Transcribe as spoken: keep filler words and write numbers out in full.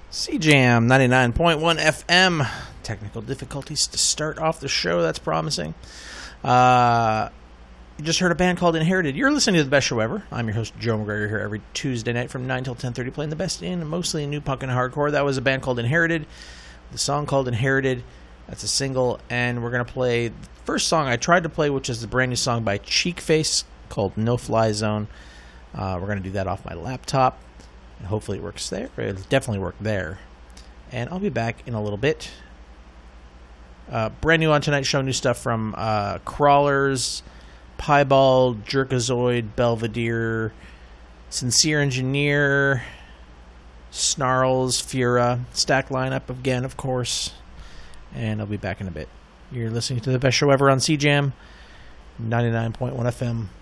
C Jam ninety-nine point one F M. Technical difficulties to start off the show. That's promising. Uh, you just heard a band called Inherited. You're listening to The Best Show Ever. I'm your host, Joe McGregor, here every Tuesday night from nine till ten thirty, playing the best in mostly new punk and hardcore. That was a band called Inherited. The song called Inherited. That's a single. And we're going to play the first song I tried to play, which is the brand new song by Cheekface called No Fly Zone. Uh, we're going to do that off my laptop. And hopefully it works there. It'll definitely work there. And I'll be back in a little bit. Uh, brand new on tonight's show, new stuff from uh, Crawlers, Piebald, Jerkazoid, Belvedere, Sincere Engineer, Snarls, Fura, stack lineup again, of course. And I'll be back in a bit. You're listening to The Best Show Ever on C Jam ninety-nine point one F M.